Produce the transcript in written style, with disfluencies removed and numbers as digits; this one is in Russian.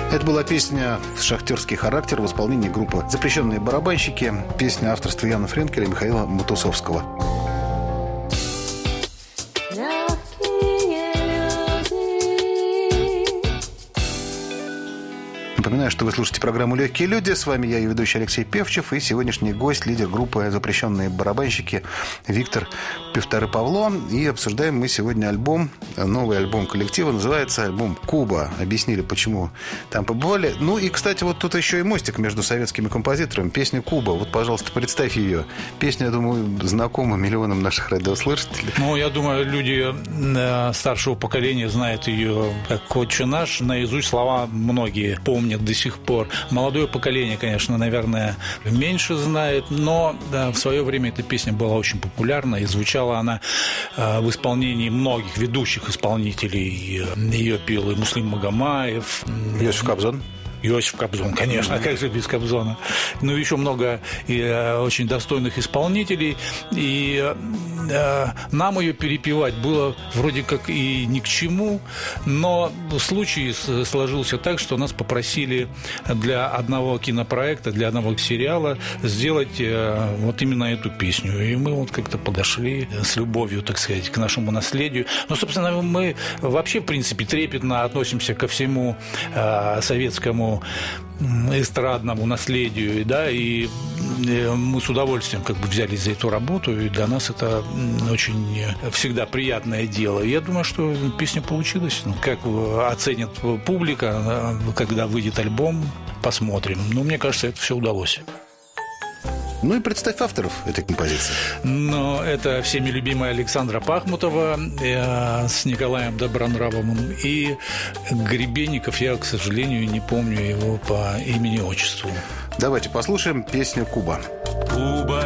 Это была песня «Шахтерский характер» в исполнении группы «Запрещенные барабанщики». Песня авторства Яна Френкеля и Михаила Матусовского. Напоминаю, что вы слушаете программу «Легкие люди». С вами я, ее ведущий Алексей Певчев, и сегодняшний гость, лидер группы «Запрещенные барабанщики» Виктор Пивторы-Павло. И обсуждаем мы сегодня альбом, новый альбом коллектива, называется альбом «Куба». Объяснили, почему там побывали. Ну и, кстати, вот тут еще и мостик между советскими композиторами. Песня «Куба». Вот, пожалуйста, представь ее. Песня, я думаю, знакома миллионам наших радиослушателей. Ну, я думаю, люди старшего поколения знают ее как «Отче наш». Наизусть слова многие помнят до сих пор. Молодое поколение, конечно, наверное, меньше знает, но да, в свое время эта песня была очень популярна, и звучала она в исполнении многих ведущих исполнителей. Ее пел и Муслим Магомаев, Иосиф Кобзон. Иосиф Кобзон, конечно, как же без Кобзона. Ну, еще много очень достойных исполнителей. И нам ее перепевать было вроде как и ни к чему, но случай сложился так, что нас попросили для одного кинопроекта, для одного сериала сделать вот именно эту песню. И мы вот как-то подошли с любовью, так сказать, к нашему наследию. Но, собственно, мы вообще, в принципе, трепетно относимся ко всему советскому эстрадному наследию, да, и мы с удовольствием как бы взялись за эту работу, и для нас это очень всегда приятное дело. Я думаю, что песня получилась. Как оценит публика, когда выйдет альбом, посмотрим. Но мне кажется, это все удалось. Ну и представь авторов этой композиции. Но это всеми любимая Александра Пахмутова с Николаем Добронравовым и Гребенников. Я, к сожалению, не помню его по имени-отчеству. Давайте послушаем песню «Куба». Куба